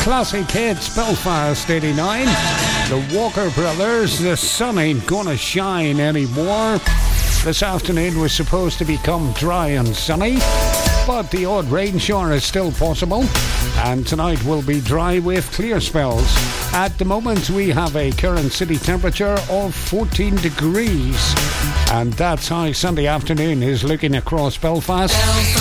Classic hits, Belfast 89. The Walker Brothers, The Sun Ain't Gonna Shine Anymore. This afternoon was supposed to become dry and sunny, but the odd rain shower is still possible. And tonight will be dry with clear spells. At the moment we have a current city temperature of 14 degrees. And that's how Sunday afternoon is looking across Belfast.